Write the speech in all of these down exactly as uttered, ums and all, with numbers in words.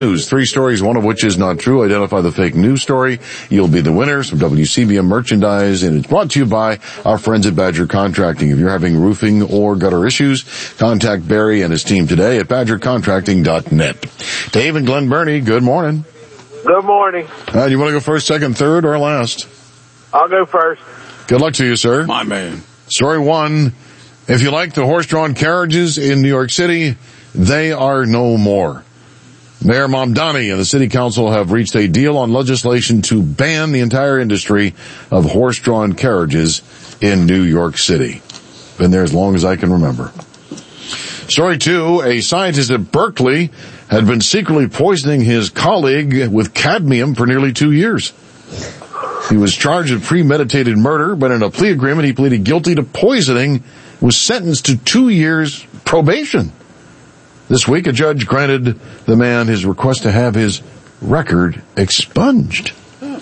News. Three stories, one of which is not true. Identify the fake news story. You'll be the winners. Some W C B M merchandise, and it's brought to you by our friends at Badger Contracting. If you're having roofing or gutter issues, contact Barry and his team today at badger contracting dot net. Dave and Glen Burnie, good morning. Good morning. Uh, you want to go first, second, third, or last? I'll go first. Good luck to you, sir. My man. Story one. If you like the horse-drawn carriages in New York City, they are no more. Mayor Mamdani and the City Council have reached a deal on legislation to ban the entire industry of horse-drawn carriages in New York City. Been there as long as I can remember. Story two, a scientist at Berkeley had been secretly poisoning his colleague with cadmium for nearly two years. He was charged with premeditated murder, but in a plea agreement he pleaded guilty to poisoning, was sentenced to two years probation. This week, a judge granted the man his request to have his record expunged.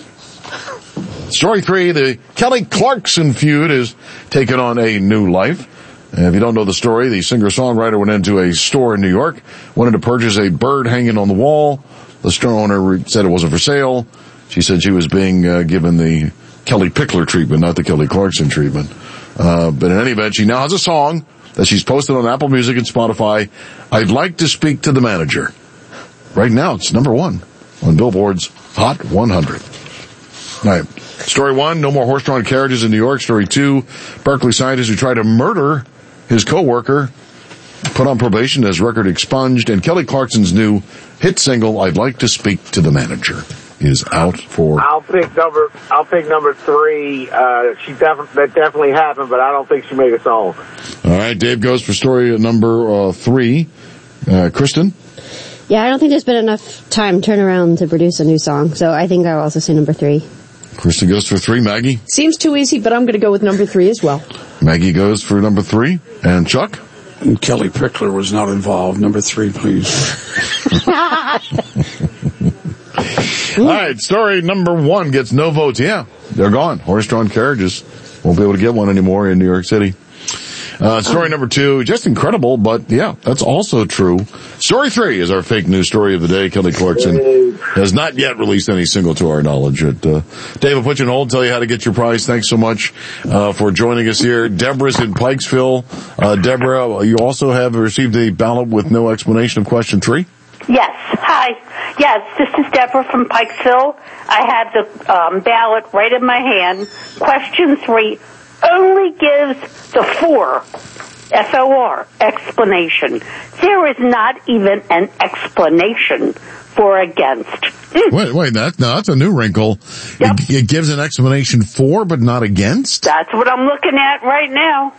Story three, the Kelly Clarkson feud has taken on a new life. And if you don't know the story, the singer-songwriter went into a store in New York, wanted to purchase a bird hanging on the wall. The store owner said it wasn't for sale. She said she was being uh, given the Kelly Pickler treatment, not the Kelly Clarkson treatment. Uh, but in any event, she now has a song that she's posted on Apple Music and Spotify. I'd like to speak to the manager. Right now, it's number one on Billboard's Hot one hundred. All right. Story one, no more horse-drawn carriages in New York. Story two, Berkeley scientist who tried to murder his coworker put on probation, as record expunged. And Kelly Clarkson's new hit single, I'd like to speak to the manager, is out for... I'll pick number, I'll pick number three. Uh, she def- that definitely happened, but I don't think she made a song. All right, Dave goes for story number uh, three. Uh, Kristen? Yeah, I don't think there's been enough time turnaround to produce a new song, so I think I'll also say number three. Kristen goes for three. Maggie? Seems too easy, but I'm going to go with number three as well. Maggie goes for number three. And Chuck? And Kelly Pickler was not involved. Number three, please. All right, story number one gets no votes. Yeah, they're gone. Horse-drawn carriages. Won't be able to get one anymore in New York City. Uh, story number two, just incredible, but yeah, that's also true. Story three is our fake news story of the day. Kelly Clarkson has not yet released any single to our knowledge. It, uh, Dave, I'll put you on hold, tell you how to get your prize. Thanks so much, uh, for joining us here. Deborah's in Pikesville. Uh, Deborah, you also have received a ballot with no explanation of question three? Yes. Hi. Yes, this is Deborah from Pikesville. I have the um, ballot right in my hand. Question three only gives the four, F O R, explanation. There is not even an explanation for against. Mm. Wait, wait, that, no, that's a new wrinkle. Yep. It, it gives an explanation for, but not against? That's what I'm looking at right now.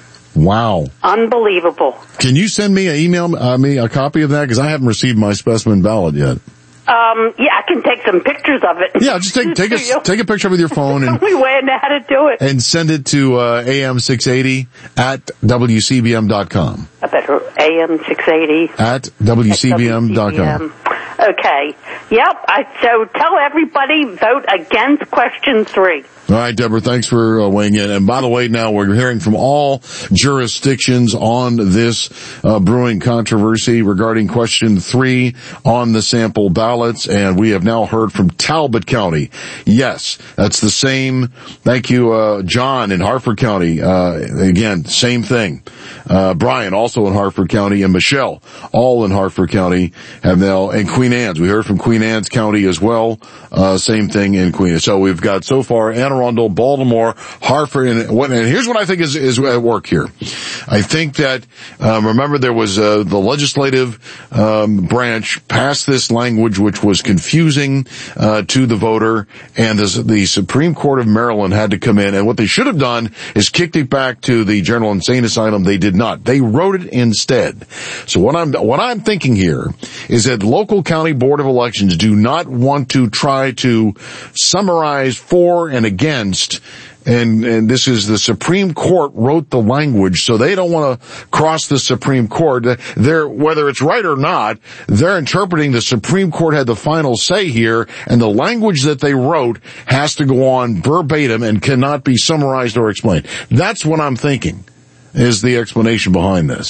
Wow. Unbelievable. Can you send me an email, uh, me a copy of that? Because I haven't received my specimen ballot yet. Um, yeah, I can take some pictures of it. Yeah, just take take a take a picture with your phone and the only way I know how to do it. And send it to uh, A M six eighty at W C B M dot com. I better A M six eighty at W C B M dot com. Okay. Yep. I, so tell everybody vote against question three. All right, Deborah, thanks for uh, weighing in. And by the way, now we're hearing from all jurisdictions on this uh, brewing controversy regarding question three on the sample ballots. And we have now heard from Talbot County. Yes, that's the same. Thank you, uh, John in Harford County. Uh, again, same thing. Uh, Brian, also in Harford County, and Michelle, all in Harford County, have now, and Queen Anne's. We heard from Queen Anne's County as well. Uh, same thing in Queen Anne. So we've got so far Anne Arundel, Baltimore, Hartford, and, and here's what I think is, is at work here. I think that, um, remember there was, uh, the legislative, um, branch passed this language which was confusing, uh, to the voter, and the, the Supreme Court of Maryland had to come in, and what they should have done is kicked it back to the General Insane Asylum. They did not. They wrote it instead. So what I'm, what I'm thinking here is that local county board of elections do not want to try to summarize for and against, and, and this is the Supreme Court wrote the language, so they don't want to cross the Supreme Court. They're, whether it's right or not, they're interpreting the Supreme Court had the final say here, and the language that they wrote has to go on verbatim and cannot be summarized or explained. That's what I'm thinking is the explanation behind this.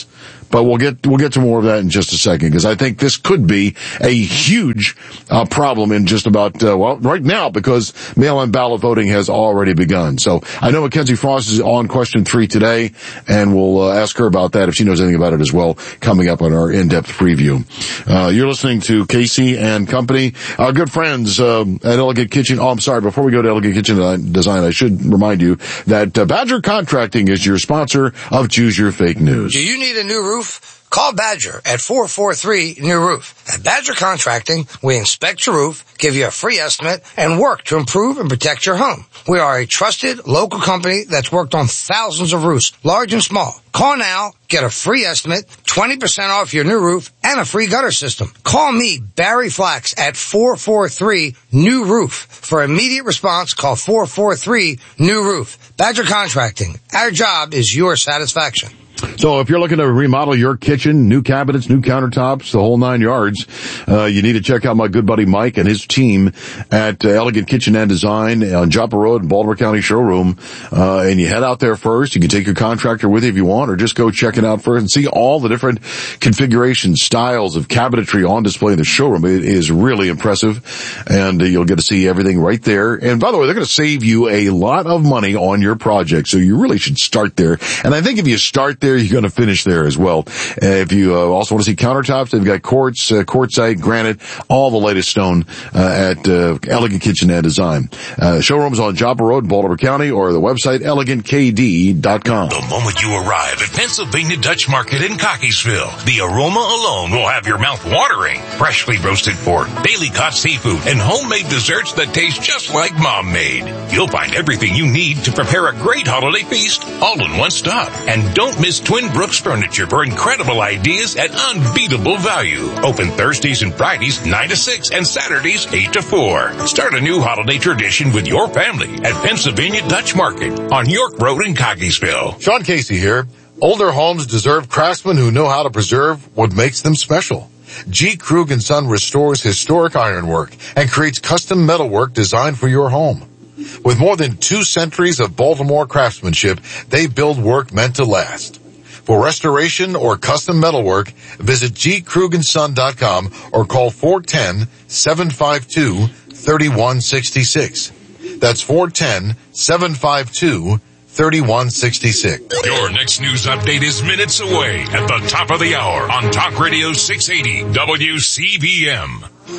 But we'll get, we'll get to more of that in just a second, because I think this could be a huge, uh, problem in just about, uh, well, right now, because mail-in ballot voting has already begun. So I know Mackenzie Frost is on question three today, and we'll uh, ask her about that if she knows anything about it as well, coming up on our in-depth preview. Uh, you're listening to Casey and Company, our good friends, um, at Elegant Kitchen. Oh, I'm sorry, before we go to Elegant Kitchen Design, I should remind you that uh, Badger Contracting is your sponsor of Choose Your Fake News. Do you need a new roof? Call Badger at four four three new roof. At Badger Contracting, we inspect your roof, give you a free estimate, and work to improve and protect your home. We are a trusted local company that's worked on thousands of roofs, large and small. Call now, get a free estimate, twenty percent off your new roof, and a free gutter system. Call me, Barry Flax, at four four three new roof. For immediate response, call four four three new roof. Badger Contracting. Our job is your satisfaction. So if you're looking to remodel your kitchen, new cabinets, new countertops, the whole nine yards, uh, you need to check out my good buddy Mike and his team at uh, Elegant Kitchen and Design on Joppa Road in Baltimore County Showroom. Uh, and you head out there first. You can take your contractor with you if you want, or just go check it out first and see all the different configurations, styles of cabinetry on display in the showroom. It is really impressive, and uh, you'll get to see everything right there. And by the way, they're going to save you a lot of money on your project, so you really should start there. And I think if you start there, you're going to finish there as well. Uh, if you uh, also want to see countertops, they've got quartz, uh, quartzite, granite, all the latest stone uh, at uh, Elegant Kitchen and Design. Uh, showrooms on Joppa Road in Baltimore County, or the website elegant k d dot com. The moment you arrive at Pennsylvania Dutch Market in Cockeysville, the aroma alone will have your mouth watering. Freshly roasted pork, daily caught seafood, and homemade desserts that taste just like Mom made. You'll find everything you need to prepare a great holiday feast, all in one stop. And don't miss Twin Brooks Furniture for incredible ideas at unbeatable value. Open Thursdays and Fridays nine to six and Saturdays eight to four. Start a new holiday tradition with your family at Pennsylvania Dutch Market on York Road in Cockeysville. Sean Casey here. Older homes deserve craftsmen who know how to preserve what makes them special. G. Krug and Son restores historic ironwork and creates custom metalwork designed for your home. With more than two centuries of Baltimore craftsmanship, they build work meant to last. For restoration or custom metalwork, visit g krug and son dot com or call four one zero, seven five two, three one six six. That's four one zero, seven five two, three one six six. Your next news update is minutes away at the top of the hour on Talk Radio six eighty W C B M.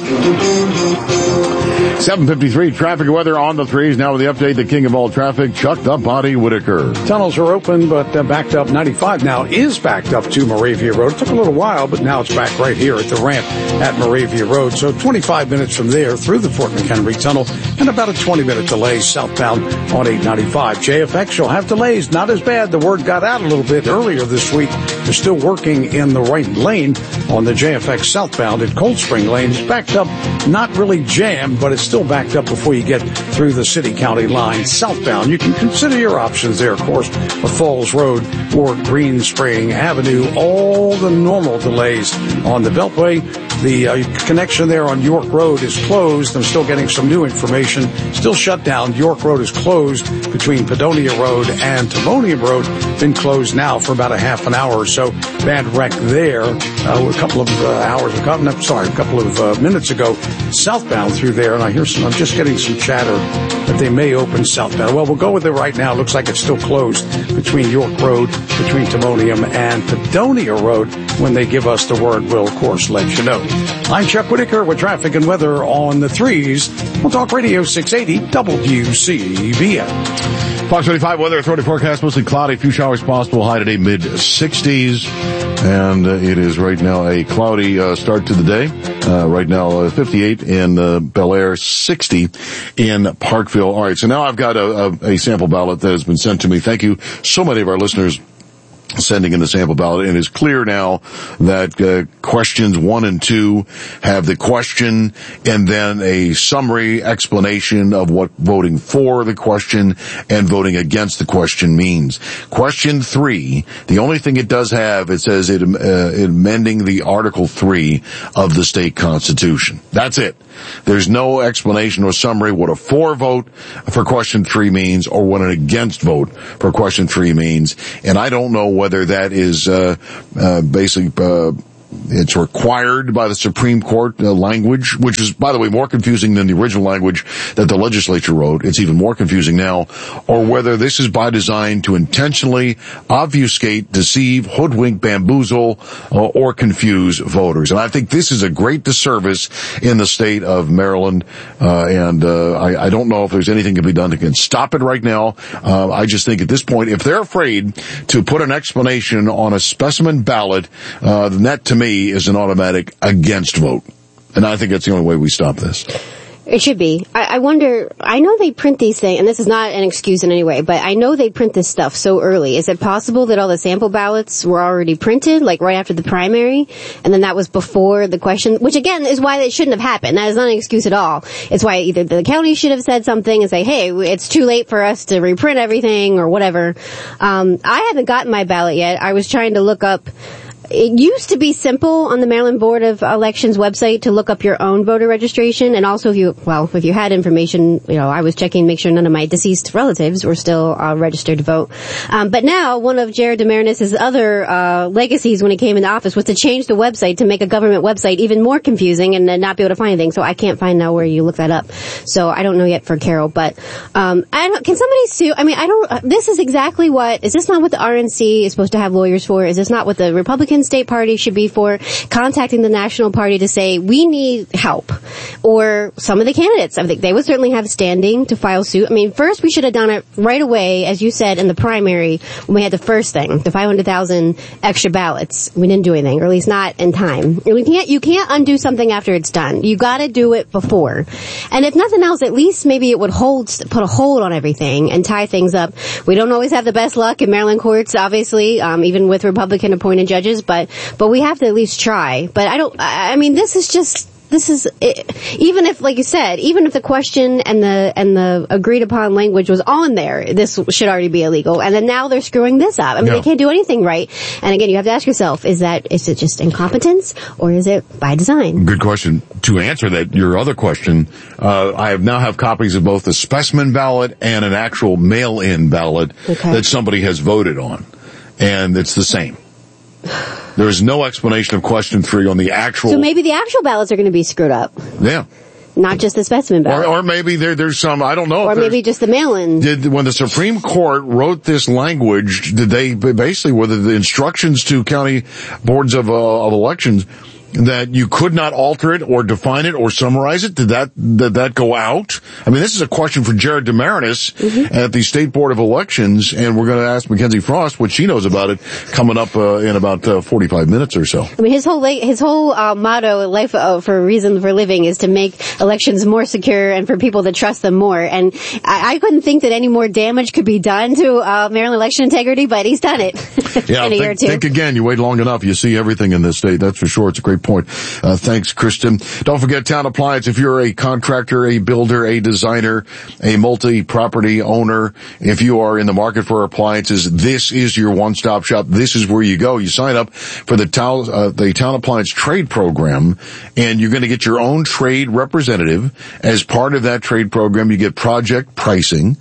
seven fifty-three, traffic and weather on the threes. Now with the update, the king of all traffic, Chuck the Body Whitaker. Tunnels are open, but uh, backed up. ninety-five now is backed up to Moravia Road. It took a little while, but now it's back right here at the ramp at Moravia Road. So twenty-five minutes from there through the Fort McHenry Tunnel, and about a twenty minute delay southbound on eight ninety-five. J F X will have delays. Not as bad. The word got out a little bit earlier this week. They're still working in the right lane on the J F X southbound at Cold Spring Lane. It's backed up, not really jammed, but it's still backed up before you get through the city-county line southbound. You can consider your options there, of course, of Falls Road or Green Spring Avenue. All the normal delays on the Beltway. The uh, connection there on York Road is closed. I'm still getting some new information. Still shut down. York Road is closed between Padonia Road and Timonium Road. Been closed now for about a half an hour or so. Bad wreck there uh, a couple of uh, hours ago. I'm sorry, a couple of uh, minutes ago. Southbound through there, and I hear some. I'm just getting some chatter that they may open southbound. Well, we'll go with it right now. It looks like it's still closed between York Road, between Timonium and Padonia Road. When they give us the word, we'll of course let you know. I'm Chuck Whitaker with traffic and weather on the threes. We'll talk Radio six eighty W C B M. Fox twenty-five weather authority forecast, mostly cloudy, few showers possible, high today mid sixties, and uh, it is right now a cloudy uh, start to the day. Uh, right now uh, fifty-eight in uh, Bel Air, sixty in Parkville. All right, so now I've got a, a, a sample ballot that has been sent to me. Thank you so many of our listeners sending in the sample ballot, and it's clear now that uh, questions one and two have the question and then a summary explanation of what voting for the question and voting against the question means. Question three, the only thing it does have, it says it uh, amending the Article three of the state constitution. That's it. There's no explanation or summary what a for vote for question three means or what an against vote for question three means, and I don't know whether that is uh, uh basically uh it's required by the Supreme Court uh, language, which is, by the way, more confusing than the original language that the legislature wrote. It's even more confusing now. Or whether this is by design to intentionally obfuscate, deceive, hoodwink, bamboozle, uh, or confuse voters. And I think this is a great disservice in the state of Maryland. Uh, and uh, I, I don't know if there's anything can be done to can stop it right now. Uh, I just think at this point, if they're afraid to put an explanation on a specimen ballot, uh, then that to me is an automatic against vote. And I think that's the only way we stop this. It should be. I, I wonder, I know they print these things, and this is not an excuse in any way, but I know they print this stuff so early. Is it possible that all the sample ballots were already printed, like right after the primary, and then that was before the question, which again is why it shouldn't have happened. That is not an excuse at all. It's why either the county should have said something and say, hey, it's too late for us to reprint everything or whatever. Um, I haven't gotten my ballot yet. I was trying to look up. It used to be simple on the Maryland Board of Elections website to look up your own voter registration, and also if you, well, if you had information, you know, I was checking to make sure none of my deceased relatives were still uh, registered to vote. Um, but now, one of Jared DeMarinis' other uh, legacies when he came into office was to change the website to make a government website even more confusing and uh, not be able to find anything. So I can't find now where you look that up. So I don't know yet for Carol, but um, I don't. Can somebody sue? I mean, I don't. Uh, this is exactly what. Is this not what the R N C is supposed to have lawyers for? Is this not what the Republican state party should be for? Contacting the national party to say we need help, or some of the candidates. I think they would certainly have standing to file suit. I mean, first we should have done it right away, as you said, in the primary when we had the first thing, the five hundred thousand extra ballots. We didn't do anything, or at least not in time. We can't. You can't undo something after it's done. You got to do it before. And if nothing else, at least maybe it would hold, put a hold on everything and tie things up. We don't always have the best luck in Maryland courts, obviously, um, even with Republican appointed judges, but But we have to at least try. But I don't, I mean, this is just, this is, it, even if, like you said, even if the question and the, and the agreed upon language was on there, this should already be illegal. And then now they're screwing this up. I mean, yeah. They can't do anything right. And again, you have to ask yourself, is that, is it just incompetence or is it by design? Good question. To answer that, your other question, uh, I have now have copies of both the specimen ballot and an actual mail-in ballot okay. that somebody has voted on. And it's the same. There is no explanation of question three on the actual. So maybe the actual ballots are going to be screwed up. Yeah. Not just the specimen ballot. Or, or maybe there, there's some, I don't know. Or maybe just the mail-in. Did, when the Supreme Court wrote this language, did they basically, whether the instructions to county boards of, uh, of elections that you could not alter it or define it or summarize it? Did that, did that go out? I mean, this is a question for Jared DeMarinis mm-hmm. at the State Board of Elections, and we're going to ask Mackenzie Frost what she knows about it coming up uh, in about uh, forty-five minutes or so. I mean, his whole his whole uh, motto, life uh, for a reason for living, is to make elections more secure and for people to trust them more. And I, I couldn't think that any more damage could be done to uh, Maryland election integrity, but he's done it yeah, in a think, year or two. Think again. You wait long enough, you see everything in this state. That's for sure. It's a great point. Uh, thanks, Kristen. Don't forget Town Appliance. If you're a contractor, a builder, a designer, a multi-property owner, if you are in the market for appliances, this is your one-stop shop. This is where you go. You sign up for the Town, uh, the Town Appliance Trade Program, and you're going to get your own trade representative. As part of that trade program, you get project pricing,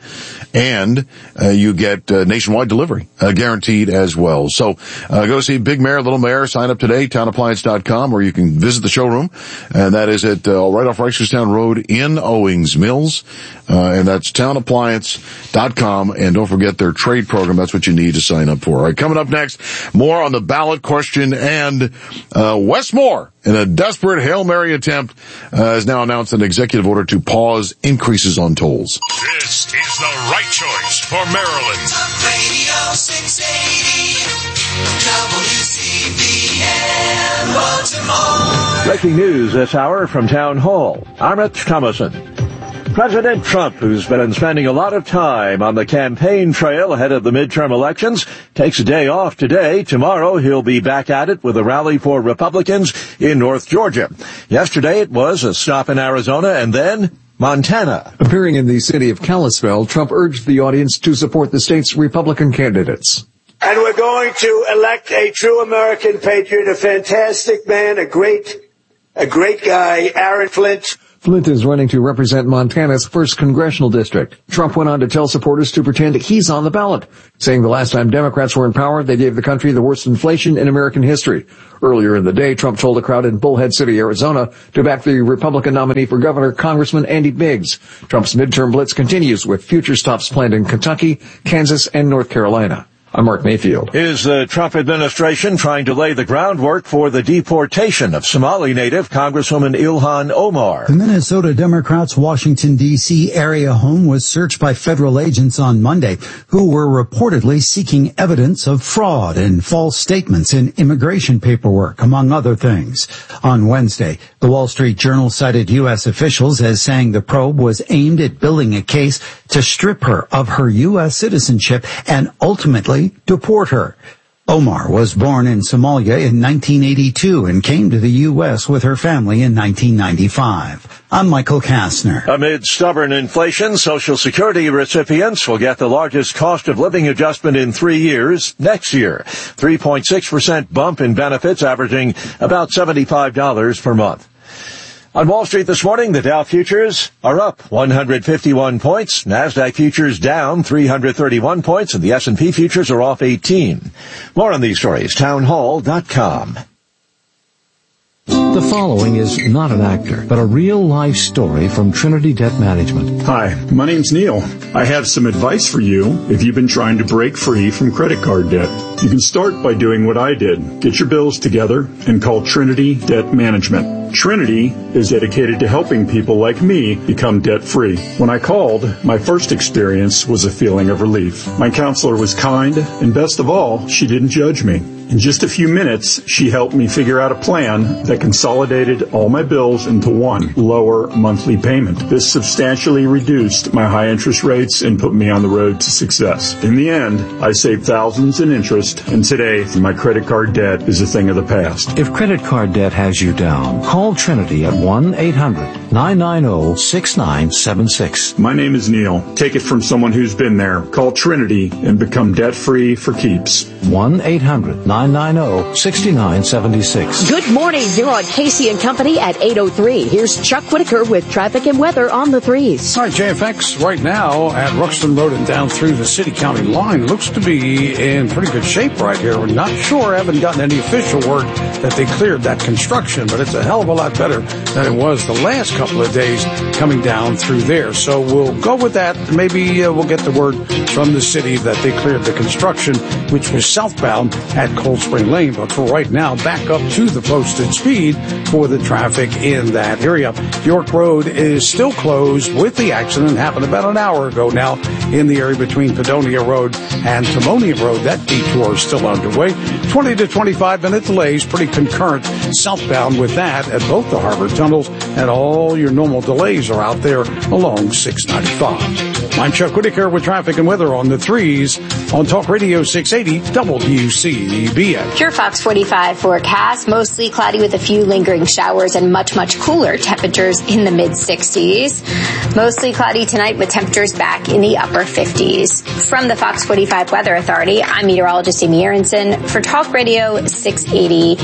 and uh, you get uh, nationwide delivery uh, guaranteed as well. So uh, go see Big Mare, Little Mare. Sign up today, town appliance dot com, or you can visit the showroom, and that is at uh, right off Reisterstown Road in Owings Mills, uh, and that's town appliance dot com. And don't forget their trade program. That's what you need to sign up for. All right, coming up next, more on the ballot question, and uh, Wes Moore, in a desperate Hail Mary attempt, uh, has now announced an executive order to pause increases on tolls. This is the right choice for Maryland. Talk Radio six eighty, W C B N Baltimore. Breaking news this hour from Town Hall. I'm Rich Thomason. President Trump, who's been spending a lot of time on the campaign trail ahead of the midterm elections, takes a day off today. Tomorrow he'll be back at it with a rally for Republicans in North Georgia. Yesterday it was a stop in Arizona and then Montana. Appearing in the city of Kalispell, Trump urged the audience to support the state's Republican candidates. And we're going to elect a true American patriot, a fantastic man, a great, a great guy, Aaron Flint. Flint is running to represent Montana's first congressional district. Trump went on to tell supporters to pretend he's on the ballot, saying the last time Democrats were in power, they gave the country the worst inflation in American history. Earlier in the day, Trump told a crowd in Bullhead City, Arizona, to back the Republican nominee for governor, Congressman Andy Biggs. Trump's midterm blitz continues with future stops planned in Kentucky, Kansas, and North Carolina. I'm Mark Mayfield. Is the Trump administration trying to lay the groundwork for the deportation of Somali native Congresswoman Ilhan Omar? The Minnesota Democrats' Washington, D C area home was searched by federal agents on Monday who were reportedly seeking evidence of fraud and false statements in immigration paperwork, among other things. On Wednesday, the Wall Street Journal cited U S officials as saying the probe was aimed at building a case to strip her of her U S citizenship and ultimately deport her. Omar was born in Somalia in nineteen eighty-two and came to the U S with her family in nineteen ninety-five. I'm Michael Kastner. Amid stubborn inflation, Social Security recipients will get the largest cost of living adjustment in three years next year. three point six percent bump in benefits, averaging about seventy-five dollars per month. On Wall Street this morning, the Dow futures are up one hundred fifty-one points, NASDAQ futures down three hundred thirty-one points, and the S and P futures are off eighteen. More on these stories, townhall dot com. The following is not an actor, but a real-life story from Trinity Debt Management. Hi, my name's Neil. I have some advice for you if you've been trying to break free from credit card debt. You can start by doing what I did. Get your bills together and call Trinity Debt Management. Trinity is dedicated to helping people like me become debt-free. When I called, my first experience was a feeling of relief. My counselor was kind, and best of all, she didn't judge me. In just a few minutes, she helped me figure out a plan that consolidated all my bills into one lower monthly payment. This substantially reduced my high interest rates and put me on the road to success. In the end, I saved thousands in interest, and today, my credit card debt is a thing of the past. If credit card debt has you down, call Trinity at one eight hundred nine nine zero six nine seven six. My name is Neil. Take it from someone who's been there. Call Trinity and become debt-free for keeps. one eight hundred nine nine zero six nine seven six. Good morning. You're on Casey and Company at eight oh three. Here's Chuck Whitaker with traffic and weather on the threes. All right, J F X right now at Ruxton Road and down through the city-county line looks to be in pretty good shape right here. We're not sure, haven't gotten any official word that they cleared that construction, but it's a hell of a lot better than it was the last couple of days coming down through there. So we'll go with that. Maybe uh, we'll get the word from the city that they cleared the construction, which was southbound at Cold Spring Lane. But for right now, back up to the posted speed for the traffic in that area. York Road is still closed with the accident happened about an hour ago now in the area between Padonia Road and Timonium Road. That detour is still underway. twenty to twenty-five minute delays, pretty concurrent southbound with that at both the harbor tunnels, and all your normal delays are out there along six ninety-five. I'm Chuck Whitaker with traffic and weather on the threes on Talk Radio six eighty W C B S. Your Fox forty-five forecast, mostly cloudy with a few lingering showers and much, much cooler temperatures in the mid sixties. Mostly cloudy tonight with temperatures back in the upper fifties. From the Fox forty-five Weather Authority, I'm meteorologist Amy Aronson for Talk Radio six eighty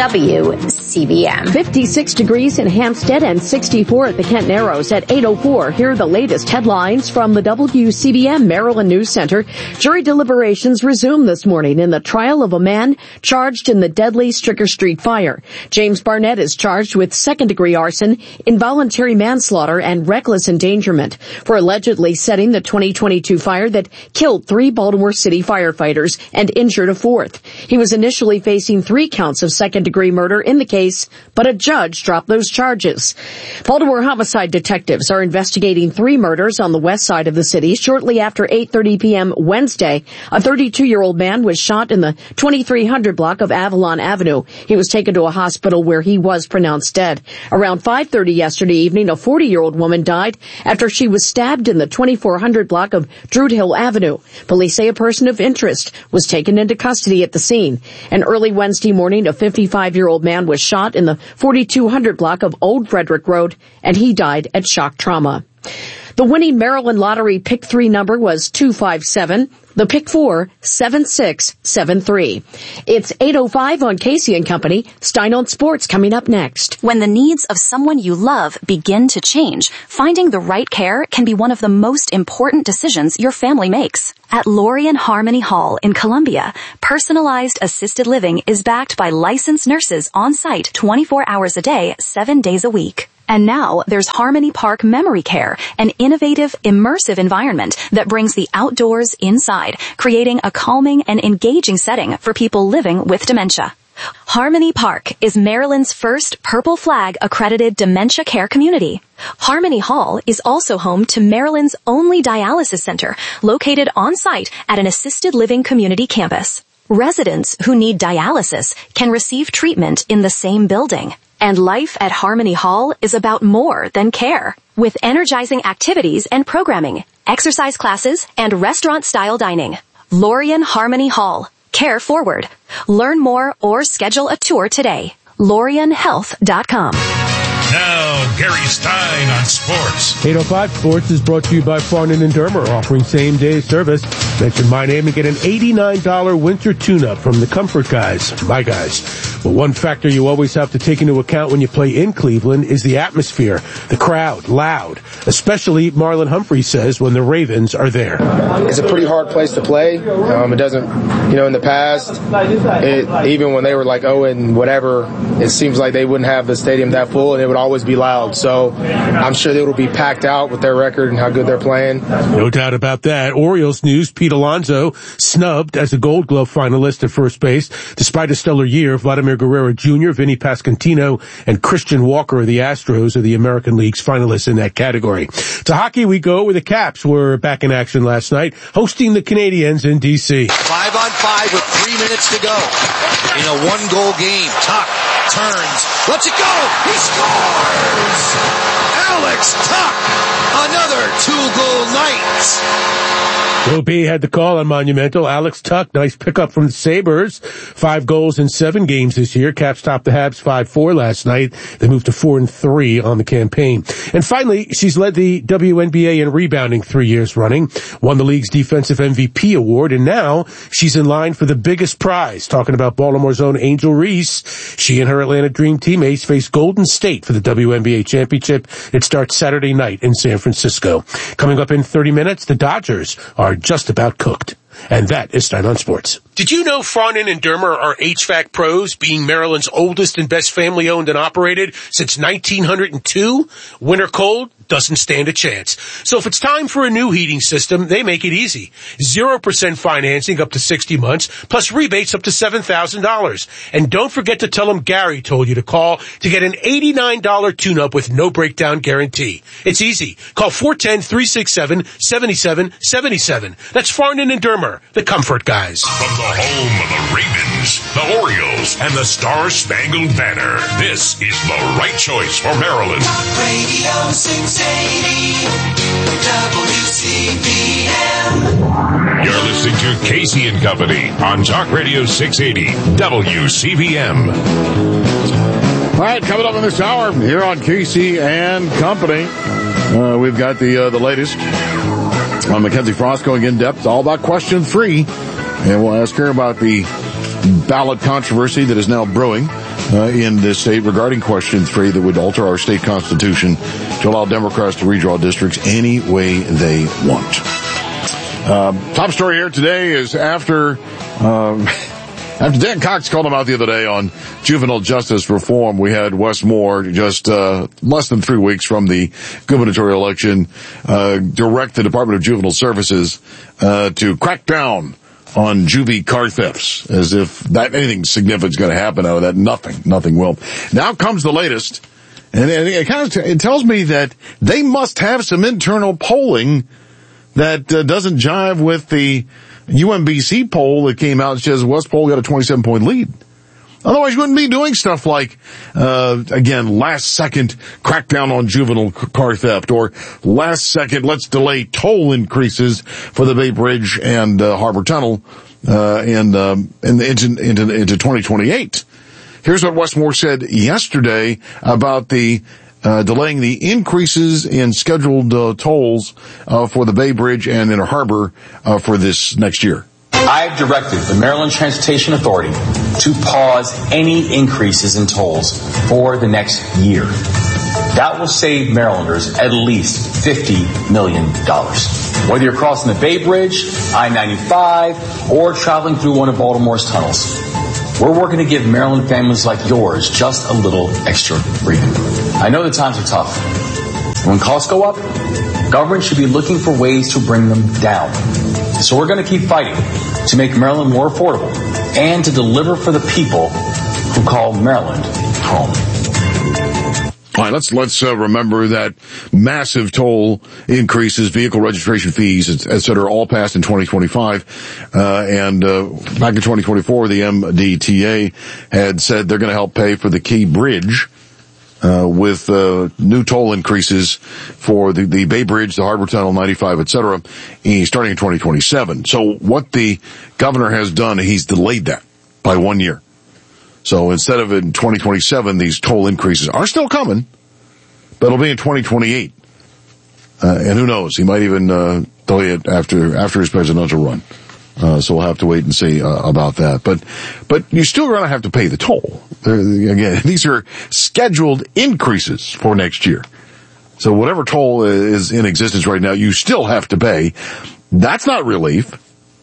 W C B M. fifty-six degrees in Hampstead and sixty-four at the Kent Narrows at eight oh four. Here are the latest headlines from the W C B M Maryland News Center. Jury deliberations resumed this morning in the trial of a man charged in the deadly Stricker Street fire. James Barnett is charged with second-degree arson, involuntary manslaughter, and reckless endangerment for allegedly setting the twenty twenty-two fire that killed three Baltimore City firefighters and injured a fourth. He was initially facing three counts of second-degree murder in the case, but a judge dropped those charges. Baltimore homicide detectives are investigating three murders on the west side of the city. Shortly after eight thirty p.m. Wednesday, a thirty-two-year-old man was shot in the twenty-three hundred block of Avalon Avenue. He was taken to a hospital where he was pronounced dead. Around five thirty yesterday evening, a forty-year-old woman died after she was stabbed in the twenty-four hundred block of Druid Hill Avenue. Police say a person of interest was taken into custody at the scene. And early Wednesday morning, a fifty-five-year-old man was shot in the forty-two hundred block of Old Frederick Road, and he died at shock trauma. The winning Maryland Lottery Pick three number was two five seven. The Pick four, seven six seven three. It's eight oh five on Casey and Company. Stein on Sports coming up next. When the needs of someone you love begin to change, finding the right care can be one of the most important decisions your family makes. At Lorien Harmony Hall in Columbia, personalized assisted living is backed by licensed nurses on site twenty-four hours a day, seven days a week. And now there's Harmony Park Memory Care, an innovative, immersive environment that brings the outdoors inside, creating a calming and engaging setting for people living with dementia. Harmony Park is Maryland's first Purple Flag accredited dementia care community. Harmony Hall is also home to Maryland's only dialysis center, located on site at an assisted living community campus. Residents who need dialysis can receive treatment in the same building. And life at Harmony Hall is about more than care. With energizing activities and programming, exercise classes, and restaurant-style dining. Lorien Harmony Hall. Care forward. Learn more or schedule a tour today. Lorien Health dot com. Now, Gary Stein on sports. eight oh five Sports is brought to you by Farnan and Dermer, offering same-day service. Mention my name and get an eighty-nine dollars winter tune-up from the Comfort Guys. My guys. But one factor you always have to take into account when you play in Cleveland is the atmosphere. The crowd, loud. Especially, Marlon Humphrey says, when the Ravens are there. It's a pretty hard place to play. Um, it doesn't, you know, in the past, it, even when they were like oh and whatever, it seems like they wouldn't have the stadium that full and it would always be loud. So I'm sure they will be packed out with their record and how good they're playing. No doubt about that. Orioles news, Pete Alonso snubbed as a Gold Glove finalist at first base. Despite a stellar year, Vladimir Guerrero Junior, Vinny Pasquantino, and Christian Walker of the Astros are the American League's finalists in that category. To hockey we go, where the Caps were back in action last night, hosting the Canadiens in D C. Five on five with three minutes to go in a one-goal game. Tuch turns, lets it go, he scores! Alex Tuch, another two-goal night. O B had the call on Monumental. Alex Tuch, nice pickup from the Sabres. Five goals in seven games this year. Caps topped the Habs five four last night. They moved to four and three on the campaign. And finally, she's led the W N B A in rebounding three years running, won the league's defensive M V P award, and now she's in line for the biggest prize. Talking about Baltimore's own Angel Reese. She and her Atlanta Dream teammates face Golden State for the W N B A championship. It starts Saturday night in San Francisco. Coming up in thirty minutes, the Dodgers are just about cooked. And that is Stein on Sports. Did you know Farnan and Dermer are H V A C pros, being Maryland's oldest and best family-owned and operated since nineteen oh two? Winter cold? Doesn't stand a chance. So if it's time for a new heating system, they make it easy. zero percent financing up to sixty months, plus rebates up to seven thousand dollars. And don't forget to tell them Gary told you to call to get an eighty-nine dollars tune-up with no breakdown guarantee. It's easy. Call four one zero, three six seven, seven seven seven seven. That's Farnan and Dermer, the Comfort Guys. From the home of the Ravens, the Orioles, and the Star-Spangled Banner, this is the right choice for Maryland. Talk Radio six eighty W C B M. You're listening to Casey and Company on Talk Radio six eighty W C B M. All right, coming up in this hour here on Casey and Company, uh, we've got the uh, the latest on Mackenzie Frost going in depth, all about question three, and we'll ask her about the ballot controversy that is now brewing uh, in this state regarding question three that would alter our state constitution to allow Democrats to redraw districts any way they want. Uh, top story here today is after um, after Dan Cox called him out the other day on juvenile justice reform, we had Wes Moore, just uh, less than three weeks from the gubernatorial election, uh, direct the Department of Juvenile Services uh, to crack down on juvie car thefts, as if that anything significant is going to happen out of that. Nothing, nothing will. Now comes the latest, and it, it kind of t- it tells me that they must have some internal polling that uh, doesn't jive with the U M B C poll that came out and says West Pole got a twenty-seven point lead. Otherwise, you wouldn't be doing stuff like, uh, again, last second crackdown on juvenile car theft, or last second let's delay toll increases for the Bay Bridge and uh, Harbor Tunnel, uh, and, um, and into, into, into twenty twenty-eight. Here's what Wes Moore said yesterday about the uh, delaying the increases in scheduled uh, tolls uh, for the Bay Bridge and Inner Harbor uh, for this next year. I've directed the Maryland Transportation Authority to pause any increases in tolls for the next year. That will save Marylanders at least fifty million dollars. Whether you're crossing the Bay Bridge, I ninety-five, or traveling through one of Baltimore's tunnels, we're working to give Maryland families like yours just a little extra breathing. I know the times are tough. When costs go up, government should be looking for ways to bring them down. So we're going to keep fighting to make Maryland more affordable and to deliver for the people who call Maryland home. All right, let's let's uh, remember that massive toll increases, vehicle registration fees, et cetera, all passed in twenty twenty-five. Uh, and uh, back in twenty twenty-four, the M D T A had said they're going to help pay for the Key Bridge uh, with uh, new toll increases for the, the Bay Bridge, the Harbor Tunnel, ninety-five, et cetera, starting in twenty twenty-seven. So what the governor has done, he's delayed that by one year. So instead of in twenty twenty-seven, these toll increases are still coming, but it'll be in twenty twenty-eight. Uh, and who knows? He might even uh, delay it after after his presidential run. Uh, so we'll have to wait and see uh, about that. But but you're still going to have to pay the toll. There, again, these are scheduled increases for next year. So whatever toll is in existence right now, you still have to pay. That's not relief.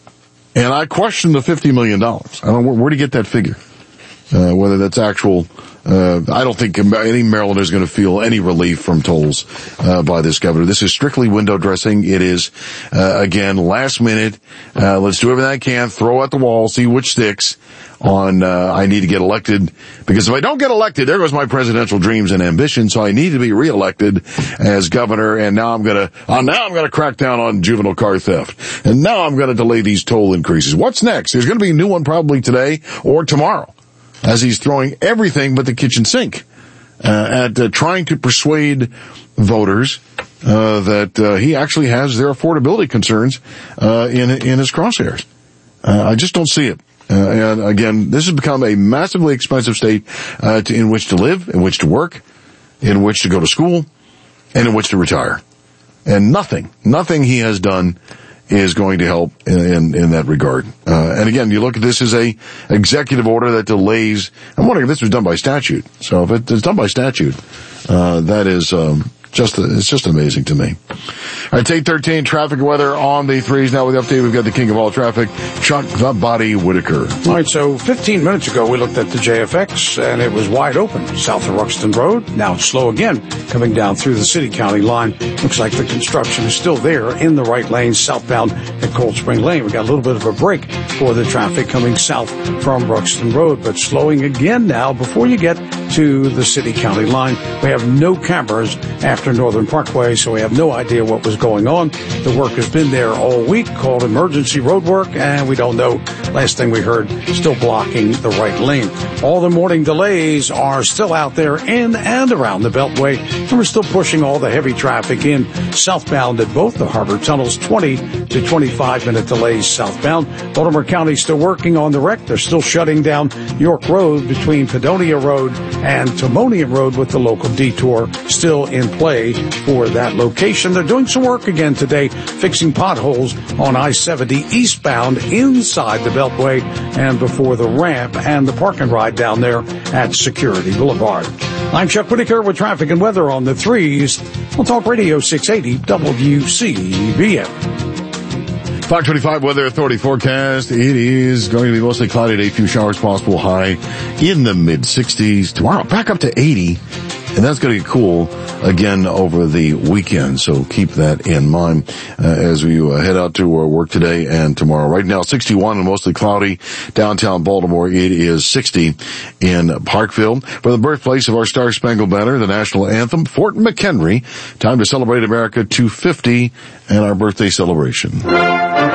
And I question the fifty million dollars. I don't know where, where to get that figure. Uh, whether that's actual, uh, I don't think any Marylander is going to feel any relief from tolls, uh, by this governor. This is strictly window dressing. It is, uh, again, last minute. Uh, let's do everything I can, throw at the wall, see which sticks on, uh, I need to get elected. Because if I don't get elected, there goes my presidential dreams and ambitions. So I need to be reelected as governor. And now I'm going to, uh, now I'm going to crack down on juvenile car theft. And now I'm going to delay these toll increases. What's next? There's going to be a new one probably today or tomorrow, as he's throwing everything but the kitchen sink uh, at uh, trying to persuade voters uh, that uh, he actually has their affordability concerns uh, in in his crosshairs. Uh, I just don't see it. Uh, and again, this has become a massively expensive state uh, to, in which to live, in which to work, in which to go to school, and in which to retire. And nothing, nothing he has done is going to help in, in, in that regard. Uh, and again, you look at this as a executive order that delays. I'm wondering if this was done by statute. So if it's done by statute, uh, that is, um, just, it's just amazing to me. All right, it's eight thirteen, traffic and weather on the threes. Now with the update, we've got the king of all traffic, Chuck the Body Whitaker. All right, so fifteen minutes ago, we looked at the J F X, and it was wide open south of Ruxton Road. Now it's slow again, coming down through the city-county line. Looks like the construction is still there in the right lane, southbound at Cold Spring Lane. We got a little bit of a break for the traffic coming south from Ruxton Road, but slowing again now before you get to the city-county line. We have no cameras after Northern Parkway, so we have no idea what was going on. The work has been there all week, called emergency road work, and we don't know. Last thing we heard, still blocking the right lane. All the morning delays are still out there in and around the Beltway, and we're still pushing all the heavy traffic in southbound at both the Harbor Tunnels, twenty to twenty-five minute delays southbound. Baltimore County still working on the wreck. They're still shutting down York Road between Padonia Road and Timonium Road with the local detour still in play for that location. They're doing some work again today, fixing potholes on I seventy eastbound inside the Beltway and before the ramp and the park and ride down there at Security Boulevard. I'm Chuck Whitaker with traffic and weather on the threes. We'll talk Radio six eighty W C B M. five twenty-five Weather Authority forecast. It is going to be mostly cloudy today. A few showers possible. High in the mid sixties. Tomorrow back up to eighty. And that's going to get cool again over the weekend. So keep that in mind uh, as we uh, head out to uh, work today and tomorrow. Right now, sixty-one and mostly cloudy. Downtown Baltimore, it is sixty in Parkville. For the birthplace of our Star Spangled Banner, the national anthem, Fort McHenry. Time to celebrate America two fifty and our birthday celebration.